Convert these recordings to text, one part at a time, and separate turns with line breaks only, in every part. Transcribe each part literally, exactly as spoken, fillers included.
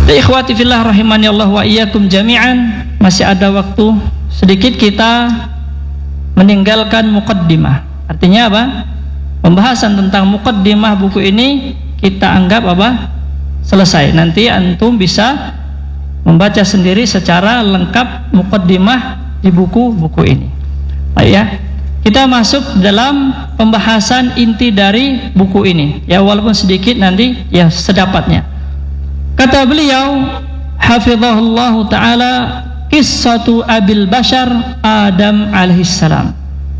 Ya ikhwati fillah rahimani Allah wa iyyakum jami'an, masih ada waktu sedikit kita meninggalkan muqaddimah. Artinya apa? Pembahasan tentang muqaddimah buku ini kita anggap apa? Selesai. Nanti antum bisa membaca sendiri secara lengkap muqaddimah di buku-buku ini. Baik ya. Kita masuk dalam pembahasan inti dari buku ini. Ya walaupun sedikit nanti ya sedapatnya. Kata beliau hafizahullahu taala, qissatu abil bashar Adam alaihissalam.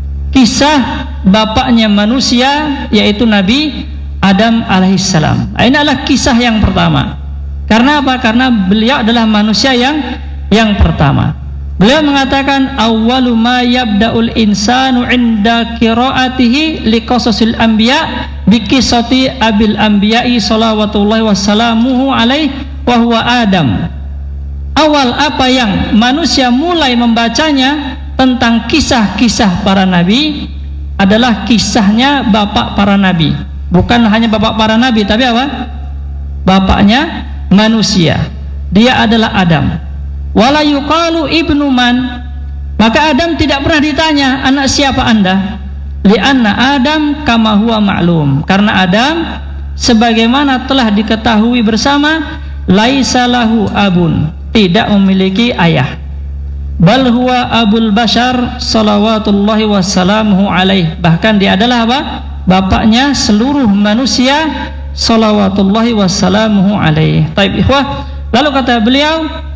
Kisah bapaknya manusia yaitu Nabi Adam alaihissalam. Ini adalah kisah yang pertama. Karena apa? Karena beliau adalah manusia yang yang pertama. Beliau mengatakan awwalu ma yabda'ul insanu 'inda qira'atihi liqasasil anbiya bi qissati abil anbiya'i shalawatullahi wassalamuhu alaihi wa huwa Adam. Awal apa yang manusia mulai membacanya tentang kisah-kisah para nabi adalah kisahnya bapak para nabi. Bukan hanya bapak para nabi, tapi apa? Bapaknya manusia. Dia adalah Adam. Wala yuqalu ibnu man, maka Adam tidak pernah ditanya anak siapa anda, lianna Adam kama huwa ma'lum, karena Adam sebagaimana telah diketahui bersama, laisa lahu abun, tidak memiliki ayah, bal huwa abul bashar salawatullahi wassalamuhu alaih, bahkan dia adalah apa? Bapaknya seluruh manusia salawatullahi wassalamuhu alaih. Taib ikhwah, lalu kata beliau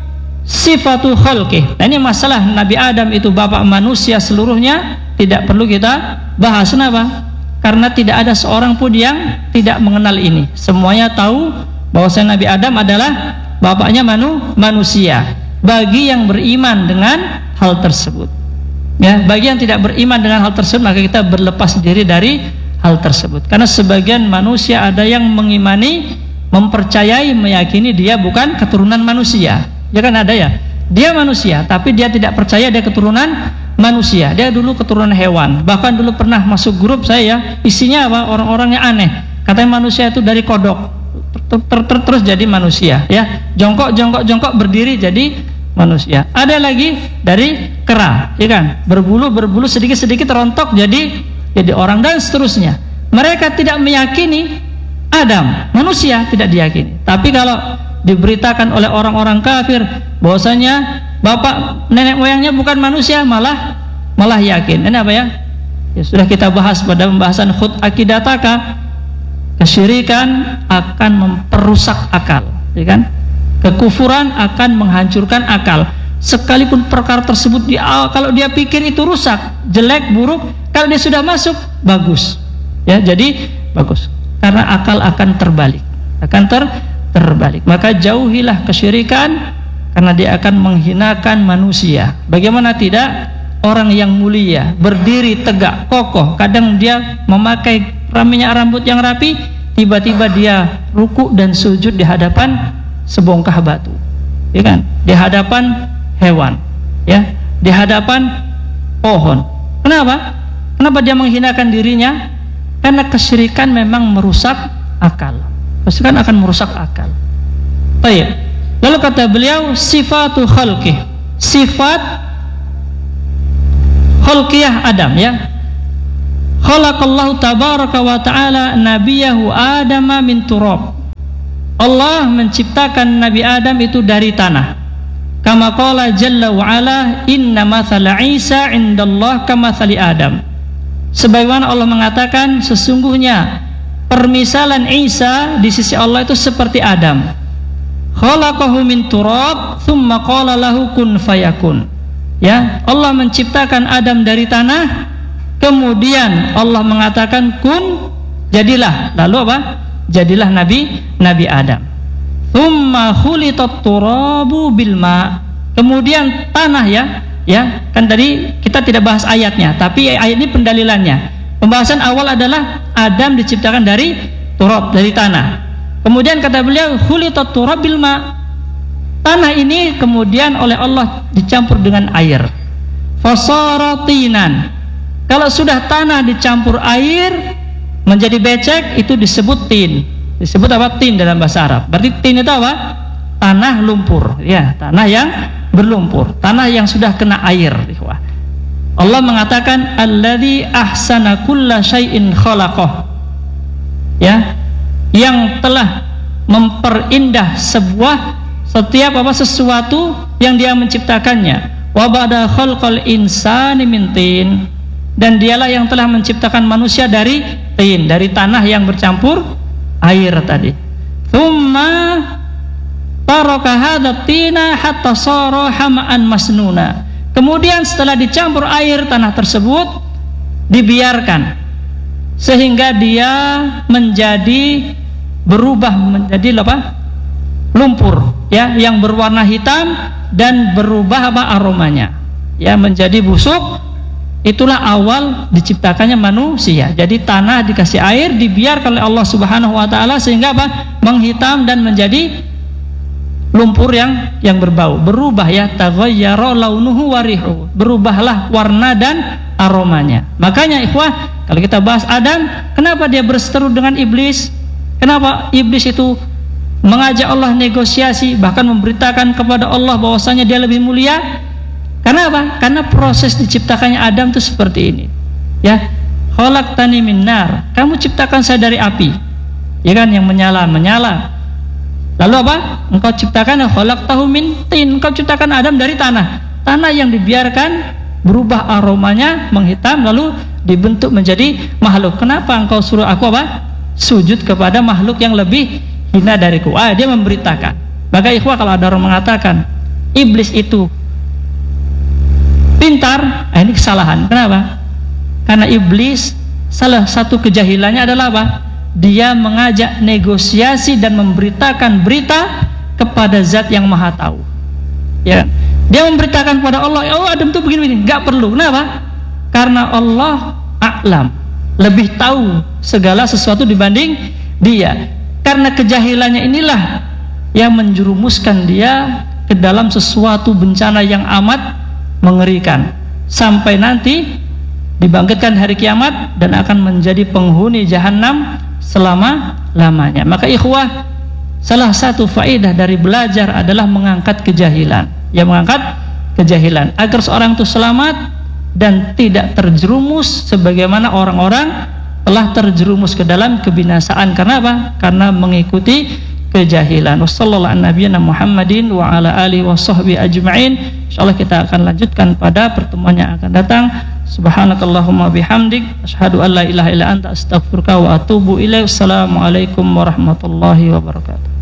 sifatu khalqih. Nah, ini masalah Nabi Adam itu bapak manusia seluruhnya tidak perlu kita bahas. Kenapa? Karena tidak ada seorang pun yang tidak mengenal ini. Semuanya tahu bahwasanya Nabi Adam adalah bapaknya manu, manusia. Bagi yang beriman dengan hal tersebut, ya, bagi yang tidak beriman dengan hal tersebut maka kita berlepas diri dari hal tersebut. Karena sebagian manusia ada yang mengimani, mempercayai, meyakini dia bukan keturunan manusia. Ya kan ada ya, dia manusia tapi dia tidak percaya dia keturunan manusia, dia dulu keturunan hewan. Bahkan dulu pernah masuk grup saya ya, isinya apa? Orang-orang yang aneh, katanya manusia itu dari kodok ter -ter -ter terus jadi manusia, ya, jongkok jongkok jongkok berdiri jadi manusia. Ada lagi dari kera, ya kan, berbulu berbulu sedikit sedikit rontok jadi jadi orang, dan seterusnya. Mereka tidak meyakini Adam manusia, tidak diyakini. Tapi kalau diberitakan oleh orang-orang kafir bahwasanya bapak nenek moyangnya bukan manusia, malah malah yakin. Ini apa ya? Ya sudah kita bahas pada pembahasan khut akidataka, kesyirikan akan memperusak akal, ya kan? Kekufuran akan menghancurkan akal. Sekalipun perkara tersebut dia, kalau dia pikir itu rusak, jelek, buruk, kalau dia sudah masuk bagus. Ya, jadi bagus. Karena akal akan terbalik. Akan ter terbalik. Maka jauhilah kesyirikan karena dia akan menghinakan manusia. Bagaimana tidak? Orang yang mulia berdiri tegak kokoh, kadang dia memakai minyak rambut yang rapi, tiba-tiba dia ruku dan sujud di hadapan sebongkah batu, ya kan? Di hadapan hewan, ya, di hadapan pohon. Kenapa? Kenapa dia menghinakan dirinya? Karena kesyirikan memang merusak akal. Kesyirikan akan merusak akal. Baik. Lalu kata beliau sifatu khalqih, sifat khalqiyah Adam, ya. Khalaqallahu tabaraka wa ta'ala nabiyahu Adama min turab. Allah menciptakan Nabi Adam itu dari tanah. Kama qala jalla wa ala inna mathala Isa indallah kamathali Adam. Sebagaimana Allah mengatakan sesungguhnya permisalan Isa di sisi Allah itu seperti Adam. Khalaqahu min turab thumma qala lahu kun fayakun. Ya, Allah menciptakan Adam dari tanah, kemudian Allah mengatakan kun, jadilah. Lalu apa? Jadilah Nabi Nabi Adam. Thumma khulitat turabu bil ma. Kemudian tanah, ya, ya. Kan tadi kita tidak bahas ayatnya, tapi ayat ini pendalilannya. Pembahasan awal adalah Adam diciptakan dari turab, dari tanah. Kemudian kata beliau khulitat turab bil ma. Tanah ini kemudian oleh Allah dicampur dengan air. Fasaratinan. Kalau sudah tanah dicampur air menjadi becek, itu disebut tin. Disebut apa? Tin dalam bahasa Arab. Berarti tin itu apa? tanah lumpur, ya, tanah yang berlumpur, tanah yang sudah kena air. Allah mengatakan alladzi ahsana kulla syai'in khalaqah, ya, yang telah memperindah sebuah setiap apa sesuatu yang dia menciptakannya. Wa ba'da khalqal insani min tin, dan dialah yang telah menciptakan manusia dari tin, dari tanah yang bercampur air tadi. Tsumma taraka hadza tina hatta sara hama'an masnuna. Kemudian setelah dicampur air tanah tersebut dibiarkan sehingga dia menjadi berubah menjadi apa? Lumpur, ya, yang berwarna hitam dan berubah apa aromanya, ya, menjadi busuk. Itulah awal diciptakannya manusia. Jadi tanah dikasih air, dibiarkan oleh Allah Subhanahu wa taala sehingga apa? Menghitam dan menjadi lumpur yang yang berbau, berubah, ya, taghayyara launuhu wa rihu, berubahlah warna dan aromanya. Makanya ikhwah, kalau kita bahas Adam, kenapa dia berseteru dengan iblis? Kenapa iblis itu mengajak Allah negosiasi, bahkan memberitakan kepada Allah bahwasanya dia lebih mulia? Karena apa? Karena proses diciptakannya Adam itu seperti ini, ya. Khalaqtani min nar, kamu ciptakan saya dari api, ya kan, yang menyala menyala. Lalu apa? Engkau ciptakan khalaqtahu min tin, engkau ciptakan Adam dari tanah, tanah yang dibiarkan berubah aromanya menghitam lalu dibentuk menjadi makhluk. Kenapa engkau suruh aku apa? Sujud kepada makhluk yang lebih hina dariku. Ah, dia memberitakan. Maka ikhwah, kalau ada orang mengatakan iblis itu pintar, ah, ini kesalahan. Kenapa? Karena iblis salah satu kejahilannya adalah apa? Dia mengajak negosiasi dan memberitakan berita kepada zat yang maha tahu, ya. Dia memberitakan kepada Allah, oh Adam itu begini-begini. Gak perlu. Kenapa? Karena Allah a'lam, lebih tahu segala sesuatu dibanding dia. Karena kejahilannya inilah yang menjerumuskan dia ke dalam sesuatu bencana yang amat mengerikan, sampai nanti dibangkitkan hari kiamat dan akan menjadi penghuni jahanam selama-lamanya. Maka ikhwah, salah satu faedah dari belajar adalah mengangkat kejahilan, ya, mengangkat kejahilan agar seorang itu selamat dan tidak terjerumus sebagaimana orang-orang telah terjerumus ke dalam kebinasaan. Karena apa? Karena mengikuti kejahilan. Wassallallahu ala nabiyyina Muhammadin wa ala alihi washabbihi ajma'in. Insyaallah kita akan lanjutkan pada pertemuan yang akan datang. Subhanakallahumma bihamdik asyhadu an la ilaha illa anta astaghfiruka wa atubu ilaik. Assalamualaikum warahmatullahi wabarakatuh.